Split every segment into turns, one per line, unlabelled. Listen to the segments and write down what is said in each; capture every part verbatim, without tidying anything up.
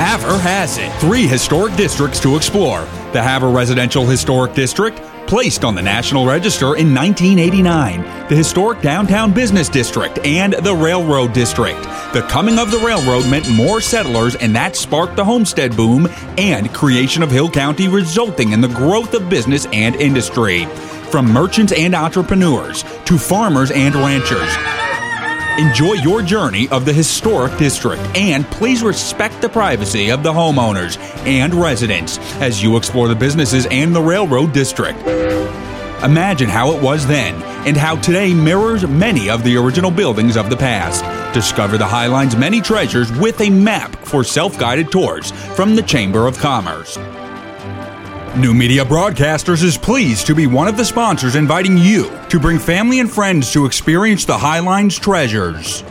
Havre has it. Three historic districts to explore. The Havre Residential Historic District, placed on the National Register in nineteen eighty-nine, the historic Downtown Business District, and the Railroad District. The coming of the railroad meant more settlers, and that sparked the homestead boom and creation of Hill County, resulting in the growth of business and industry. From merchants and entrepreneurs to farmers and ranchers. Enjoy your journey of the historic district, and please respect the privacy of the homeowners and residents as you explore the businesses and the railroad district. Imagine how it was then and how today mirrors many of the original buildings of the past. Discover the Highline's many treasures with a map for self-guided tours from the Chamber of Commerce. New Media Broadcasters is pleased to be one of the sponsors inviting you to bring family and friends to experience the Highline's treasures.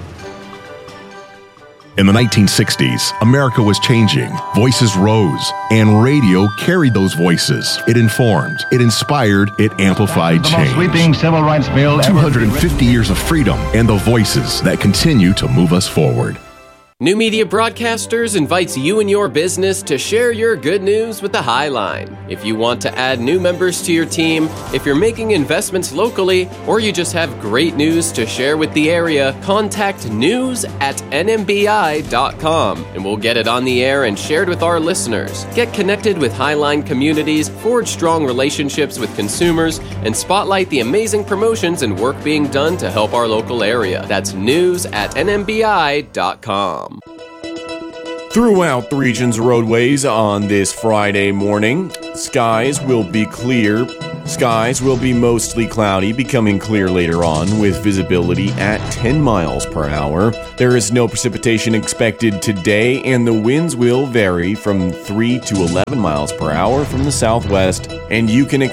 In the nineteen sixties, America was changing. Voices rose, and radio carried those voices. It informed, it inspired, it amplified
the
change.
Most sweeping civil rights bill
two hundred fifty years of freedom and the voices that continue to move us forward.
New Media Broadcasters invites you and your business to share your good news with the Highline. If you want to add new members to your team, if you're making investments locally, or you just have great news to share with the area, contact news at N M B I dot com and we'll get it on the air and shared with our listeners. Get connected with Highline communities, forge strong relationships with consumers, and spotlight the amazing promotions and work being done to help our local area. That's news at N M B I dot com.
Throughout the region's roadways on this Friday morning, skies will be clear. Skies will be mostly cloudy, becoming clear later on with visibility at ten miles per hour. There is no precipitation expected today, and the winds will vary from three to eleven miles per hour from the southwest, and you can expect